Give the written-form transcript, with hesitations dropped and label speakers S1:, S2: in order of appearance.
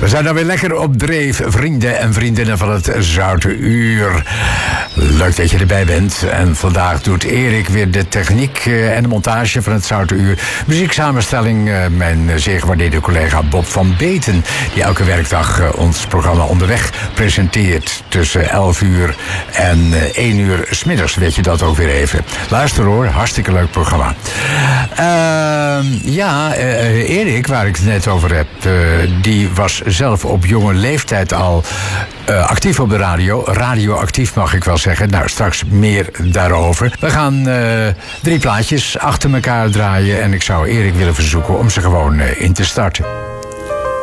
S1: zijn dan weer lekker op dreef, vrienden en vriendinnen van het Zoute Uur. Leuk dat je erbij bent. En vandaag doet Erik weer de techniek en de montage van het Zoute Uur. Muzieksamenstelling mijn zeer gewaardeerde collega Bob van Beten, die elke werkdag ons programma Onderweg presenteert tussen 11 uur en 1 uur 's middags. Weet je dat ook weer even. Luister hoor, hartstikke leuk programma. Erik, waar ik het net over heb, die was zelf op jonge leeftijd al actief op de radio. Radioactief mag ik wel zeggen. Nou, straks meer daarover. We gaan 3 plaatjes achter elkaar draaien en ik zou Erik willen verzoeken om ze gewoon in te starten.